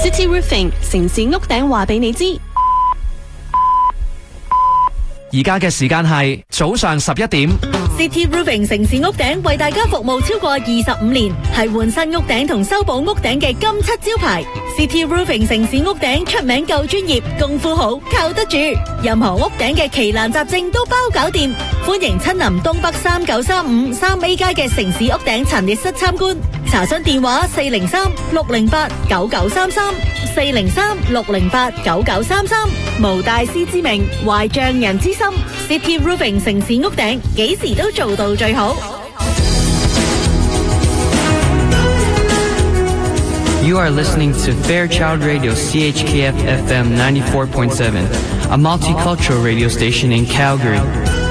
City Roofing 城市屋頂話俾你知。 而家嘅時間係早上11點。 City Roofing 城市屋頂為大家服務超過25年，係換新屋頂同修補屋頂嘅金漆招牌。City Roofing 城市屋頂出名夠專業，功夫好，靠得住。任何屋頂嘅奇難雜症都包搞掂。歡迎親臨東北3935 3A 街嘅城市屋頂陳列室參觀。查詢電話403-608-9933 403-608-9933。無大師之名，懷匠人之心。City Roofing 城市屋頂幾時都做到最好。 You are listening to Fairchild Radio CHKF FM 94.7, a multicultural radio station in Calgary.